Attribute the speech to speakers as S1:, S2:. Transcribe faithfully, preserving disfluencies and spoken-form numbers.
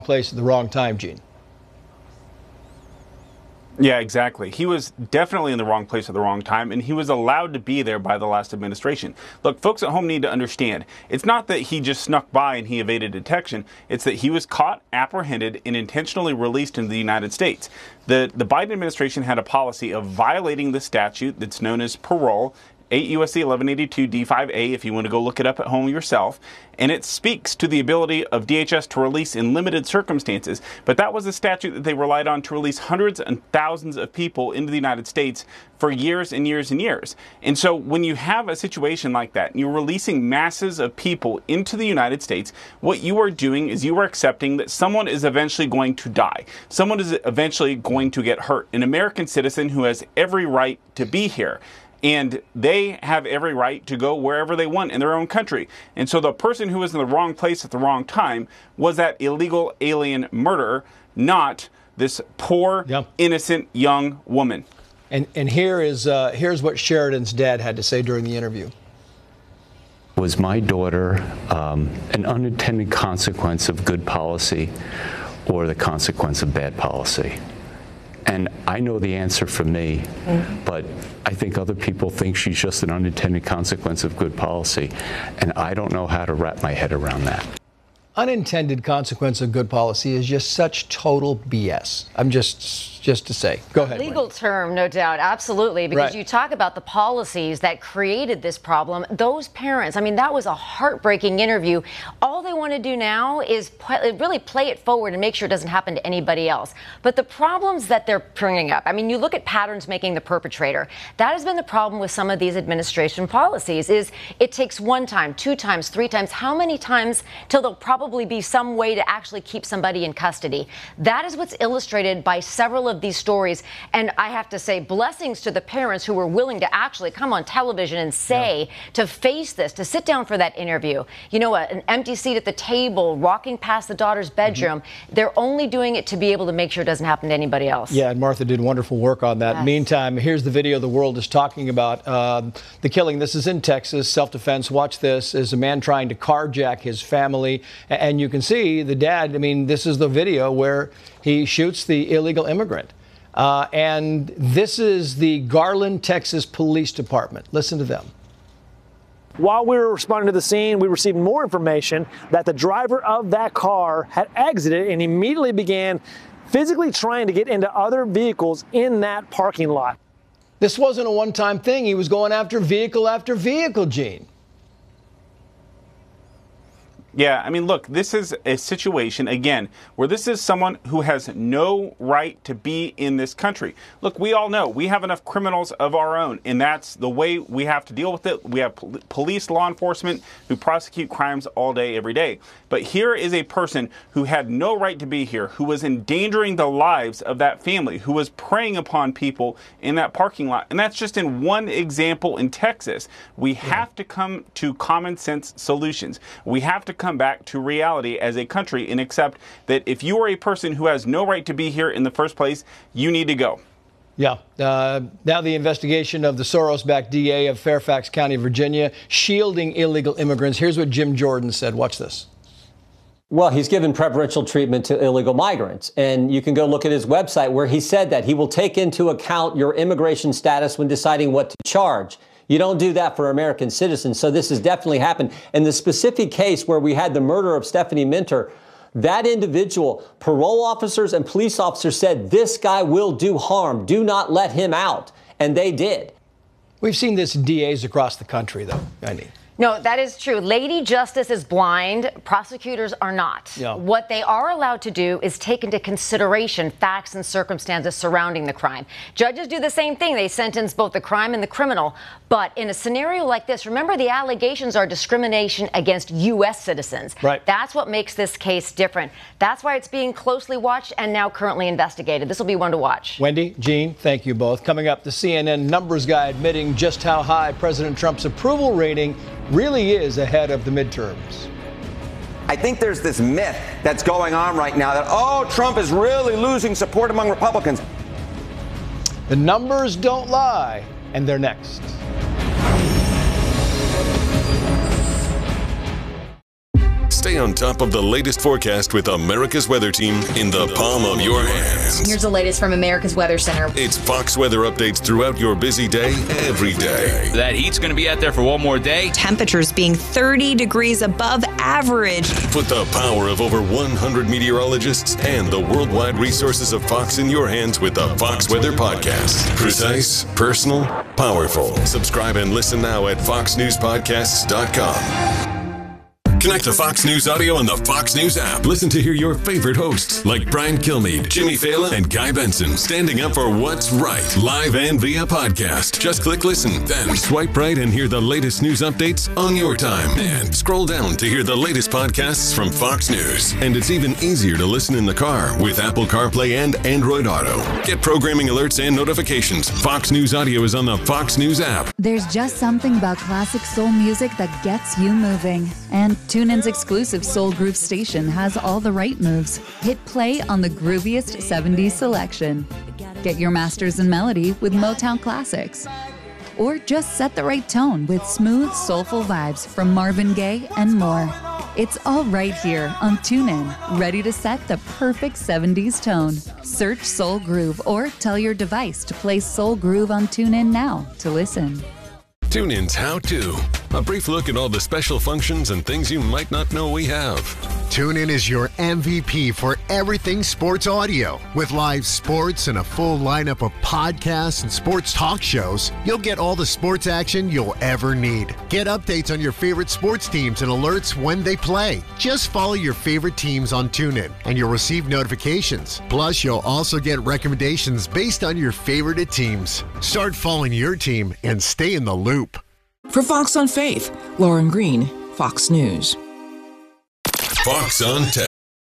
S1: place at the wrong time, Gene.
S2: Yeah, exactly. He was definitely in the wrong place at the wrong time, and he was allowed to be there by the last administration. Look, folks at home need to understand, it's not that he just snuck by and he evaded detection. It's that he was caught, apprehended, and intentionally released into the United States. The, the Biden administration had a policy of violating the statute that's known as parole, eight U S C eleven eighty-two D five A, if you want to go look it up at home yourself. And it speaks to the ability of D H S to release in limited circumstances. But that was a statute that they relied on to release hundreds and thousands of people into the United States for years and years and years. And so when you have a situation like that, and you're releasing masses of people into the United States, what you are doing is you are accepting that someone is eventually going to die. Someone is eventually going to get hurt. An American citizen who has every right to be here. And they have every right to go wherever they want in their own country. And so the person who was in the wrong place at the wrong time was that illegal alien murderer, not this poor, yep. innocent young woman.
S1: And and here is uh, here's what Sheridan's dad had to say during the interview.
S3: Was my daughter um, an unintended consequence of good policy or the consequence of bad policy? And I know the answer for me, mm. but I think other people think she's just an unintended consequence of good policy. And I don't know how to wrap my head around that.
S1: Unintended consequence of good policy is just such total B S. I'm just just to say. Go ahead.
S4: Legal
S1: Wendy.
S4: term, no doubt. Absolutely. Because right. you talk about the policies that created this problem. Those parents, I mean, that was a heartbreaking interview. All they want to do now is play, really play it forward and make sure it doesn't happen to anybody else. But the problems that they're bringing up, I mean, you look at patterns making the perpetrator. That has been the problem with some of these administration policies is it takes one time, two times, three times. How many times till they'll probably be some way to actually keep somebody in custody? That is what's illustrated by several of these stories. And I have to say, blessings to the parents who were willing to actually come on television and say, yeah. to face this, to sit down for that interview. You know, a, an empty seat at the table, walking past the daughter's bedroom. Mm-hmm. They're only doing it to be able to make sure it doesn't happen to anybody else.
S1: Yeah, and Martha did wonderful work on that. Yes. Meantime, here's the video the world is talking about. Uh, the killing, this is in Texas, self-defense. Watch this, is a man trying to carjack his family. And you can see the dad, I mean, this is the video where he shoots the illegal immigrant. Uh, and this is the Garland, Texas Police Department. Listen to them.
S5: While we were responding to the scene, we received more information that the driver of that car had exited and immediately began physically trying to get into other vehicles in that parking lot.
S1: This wasn't a one-time thing. He was going after vehicle after vehicle, Gene.
S2: Yeah, I mean, look, this is a situation, again, where this is someone who has no right to be in this country. Look, we all know we have enough criminals of our own, and that's the way we have to deal with it. We have pol- police, law enforcement who prosecute crimes all day, every day. But here is a person who had no right to be here, who was endangering the lives of that family, who was preying upon people in that parking lot. And that's just in one example in Texas. We have to come to common sense solutions. We have to come back to reality as a country and accept that if you are a person who has no right to be here in the first place, you need to go.
S1: Yeah. Uh, now the investigation of the Soros-backed D A of Fairfax County, Virginia, shielding illegal immigrants. Here's what Jim Jordan said. Watch this.
S6: Well, he's given preferential treatment to illegal migrants. And you can go look at his website where he said that he will take into account your immigration status when deciding what to charge. You don't do that for American citizens. So this has definitely happened. In the specific case where we had the murder of Stephanie Minter, that individual, parole officers and police officers said, this guy will do harm. Do not let him out. And they did.
S1: We've seen this in D As across the country, though, Andy.
S4: No, that is true. Lady Justice is blind. Prosecutors are not. Yeah. What they are allowed to do is take into consideration facts and circumstances surrounding the crime. Judges do the same thing. They sentence both the crime and the criminal. But in a scenario like this, remember the allegations are discrimination against U S citizens.
S1: Right.
S4: That's what makes this case different. That's why it's being closely watched and now currently investigated. This will be one to watch.
S1: Wendy, Gene, thank you both. Coming up, the C N N numbers guy admitting just how high President Trump's approval rating really is ahead of the midterms.
S7: I think there's this myth that's going on right now that, oh, Trump is really losing support among Republicans.
S1: The numbers don't lie, and they're next.
S8: Stay Stay on top of the latest forecast with America's Weather Team in the palm of your hands.
S9: Here's the latest from America's Weather Center.
S8: It's Fox weather updates throughout your busy day, every day.
S10: That heat's going to be out there for one more day.
S11: Temperatures being thirty degrees above average.
S8: Put the power of over one hundred meteorologists and the worldwide resources of Fox in your hands with the Fox Weather Podcast. Precise, personal, powerful. Subscribe and listen now at fox news podcasts dot com. Connect to Fox News Audio on the Fox News app. Listen to hear your favorite hosts like Brian Kilmeade, Jimmy Fallon, and Guy Benson standing up for what's right, live and via podcast. Just click listen, then swipe right and hear the latest news updates on your time. And scroll down to hear the latest podcasts from Fox News. And it's even easier to listen in the car with Apple CarPlay and Android Auto. Get programming alerts and notifications. Fox News Audio is on the Fox News app.
S12: There's just something about classic soul music that gets you moving. And TuneIn's exclusive Soul Groove station has all the right moves. Hit play on the grooviest seventies selection. Get your masters in melody with Motown classics. Or just set the right tone with smooth, soulful vibes from Marvin Gaye and more. It's all right here on TuneIn, ready to set the perfect seventies tone. Search Soul Groove or tell your device to play Soul Groove on TuneIn now to listen.
S8: TuneIn's How To. A brief look at all the special functions and things you might not know we have.
S13: TuneIn is your M V P for everything sports audio. With live sports and a full lineup of podcasts and sports talk shows, you'll get all the sports action you'll ever need. Get updates on your favorite sports teams and alerts when they play. Just follow your favorite teams on TuneIn and you'll receive notifications. Plus, you'll also get recommendations based on your favorite teams. Start following your team and stay in the loop.
S14: For Fox on Faith, Lauren Green, Fox News.
S8: Fox on Tech.